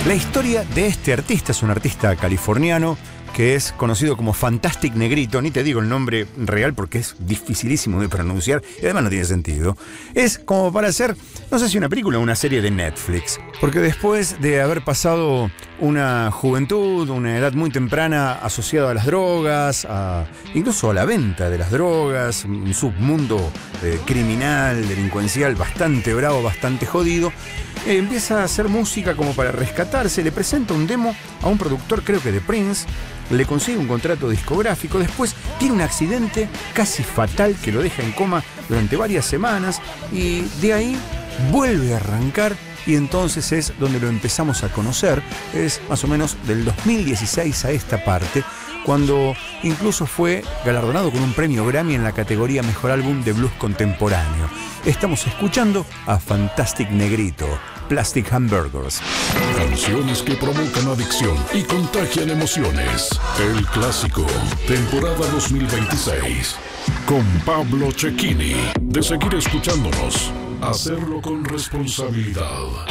La historia de este artista es un artista californiano que es conocido como Fantastic Negrito. Ni te digo el nombre real porque es dificilísimo de pronunciar y además no tiene sentido. Es como para hacer, no sé si una película o una serie de Netflix. Porque después de haber pasado una juventud, una edad muy temprana asociada a las drogas, incluso a la venta de las drogas, un submundo criminal, delincuencial bastante bravo, bastante jodido, empieza a hacer música como para rescatarse. Le presenta un demo a un productor, creo que de Prince, le consigue un contrato discográfico, después tiene un accidente casi fatal que lo deja en coma durante varias semanas y de ahí vuelve a arrancar y entonces es donde lo empezamos a conocer. Es más o menos del 2016 a esta parte, cuando incluso fue galardonado con un premio Grammy en la categoría Mejor Álbum de Blues Contemporáneo. Estamos escuchando a Fantastic Negrito, Plastic Hamburgers. Canciones que provocan adicción y contagian emociones. El clásico, temporada 2026. Con Pablo Cecchini. De seguir escuchándonos, hacerlo con responsabilidad.